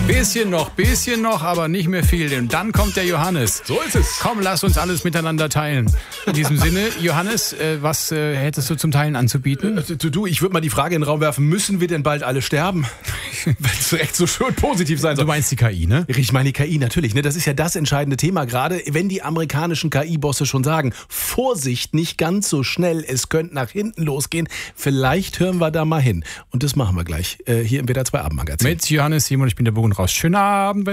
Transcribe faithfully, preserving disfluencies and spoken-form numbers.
Bisschen noch, bisschen noch, aber nicht mehr viel. Und dann kommt der Johannes. So ist es. Komm, lass uns alles miteinander teilen. In diesem Sinne, Johannes, äh, was äh, hättest du zum Teilen anzubieten? Äh, du, ich würde mal die Frage in den Raum werfen, müssen wir denn bald alle sterben? Wenn es echt so schön positiv sein soll. Du meinst die K I, ne? Ich meine die K I natürlich. Ne? Das ist ja das entscheidende Thema gerade, wenn die amerikanischen K I-Bosse schon sagen, Vorsicht, nicht ganz so schnell, es könnte nach hinten losgehen. Vielleicht hören wir da mal hin. Und das machen wir gleich äh, hier im W D R zwei Abendmagazin. Mit Johannes Simon, ich bin der Bogen raus. Schönen Abend.